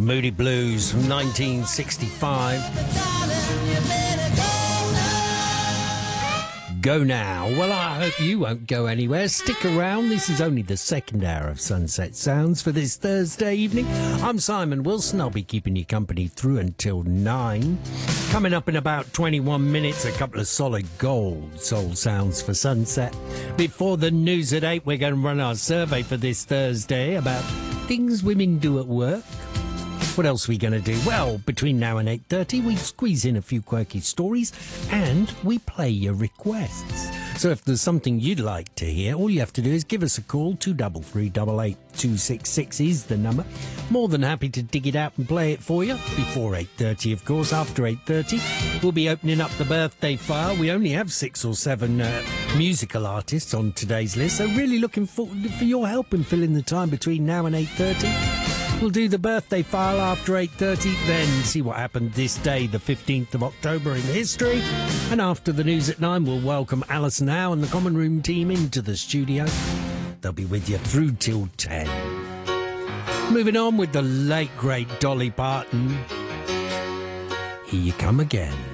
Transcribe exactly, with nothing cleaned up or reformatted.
Moody Blues from nineteen sixty-five. Go now. Well, I hope you won't go anywhere. Stick around. This is only the second hour of Sunset Sounds for this Thursday evening. I'm Simon Wilson. I'll be keeping you company through until nine. Coming up in about twenty-one minutes, a couple of solid gold soul sounds for Sunset. Before the news at eight, we're going to run our survey for this Thursday about things women do at work. What else are we going to do? Well, between now and eight thirty, we squeeze in a few quirky stories and we play your requests. So if there's something you'd like to hear, all you have to do is give us a call. two three three eight eight two six six is the number. More than happy to dig it out and play it for you. Before eight thirty, of course. After eight thirty, we'll be opening up the birthday file. We only have six or seven uh, musical artists on today's list, so really looking forward for your help in filling the time between now and eight thirty. We'll do the birthday file after eight thirty, then see what happened this day, the fifteenth of October in history. And after the news at nine, we'll welcome Alison Howe and the Common Room team into the studio. They'll be with you through till ten. Moving on with the late, great Dolly Parton. Here you come again.